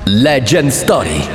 Legend Story.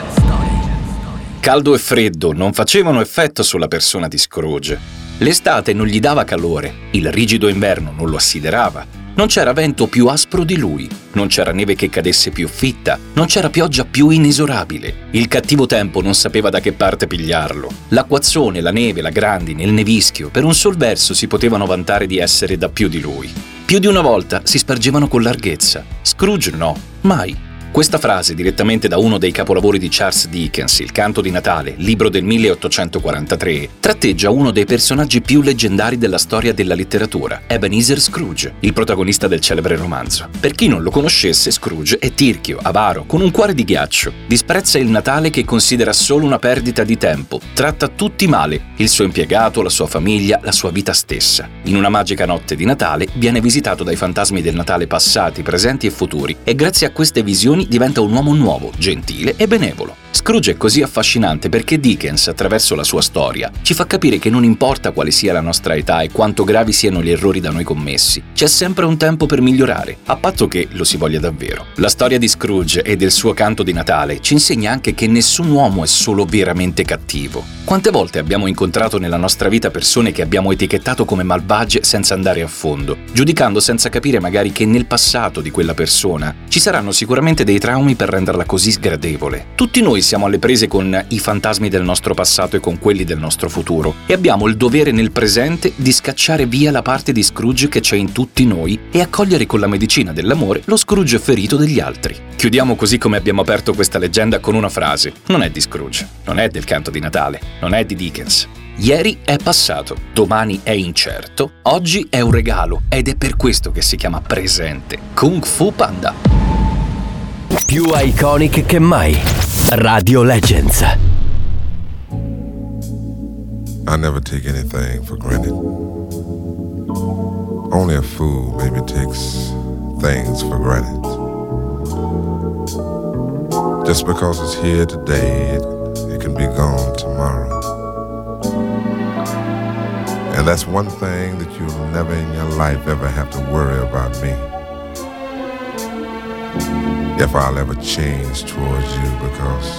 Caldo e freddo non facevano effetto sulla persona di Scrooge. L'estate non gli dava calore, il rigido inverno non lo assiderava, non c'era vento più aspro di lui, non c'era neve che cadesse più fitta, non c'era pioggia più inesorabile. Il cattivo tempo non sapeva da che parte pigliarlo. L'acquazzone, la neve, la grandine, il nevischio, per un sol verso si potevano vantare di essere da più di lui. Più di una volta si spargevano con larghezza. Scrooge no, mai. Questa frase, direttamente da uno dei capolavori di Charles Dickens, Il canto di Natale, libro del 1843, tratteggia uno dei personaggi più leggendari della storia della letteratura, Ebenezer Scrooge, il protagonista del celebre romanzo. Per chi non lo conoscesse, Scrooge è tirchio, avaro, con un cuore di ghiaccio, disprezza il Natale che considera solo una perdita di tempo, tratta tutti male, il suo impiegato, la sua famiglia, la sua vita stessa. In una magica notte di Natale viene visitato dai fantasmi del Natale passati, presenti e futuri, e grazie a queste visioni diventa un uomo nuovo, gentile e benevolo. Scrooge è così affascinante perché Dickens, attraverso la sua storia, ci fa capire che non importa quale sia la nostra età e quanto gravi siano gli errori da noi commessi, c'è sempre un tempo per migliorare, a patto che lo si voglia davvero. La storia di Scrooge e del suo canto di Natale ci insegna anche che nessun uomo è solo veramente cattivo. Quante volte abbiamo incontrato nella nostra vita persone che abbiamo etichettato come malvagie senza andare a fondo, giudicando senza capire magari che nel passato di quella persona ci saranno sicuramente dei traumi per renderla così sgradevole. Tutti noi siamo alle prese con i fantasmi del nostro passato e con quelli del nostro futuro e abbiamo il dovere nel presente di scacciare via la parte di Scrooge che c'è in tutti noi e accogliere con la medicina dell'amore lo Scrooge ferito degli altri. Chiudiamo così come abbiamo aperto questa leggenda con una frase: non è di Scrooge, non è del canto di Natale, non è di Dickens. Ieri è passato, domani è incerto, oggi è un regalo ed è per questo che si chiama presente. Kung Fu Panda. Più iconic che mai. Radio Legends. I never take anything for granted. Only a fool maybe takes things for granted. Just because it's here today, it can be gone tomorrow. And that's one thing that you'll never in your life ever have to worry about me. If I'll ever change towards you, because,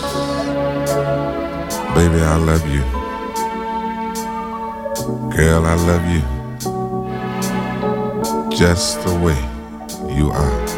baby, I love you. Girl, I love you. Just the way you are.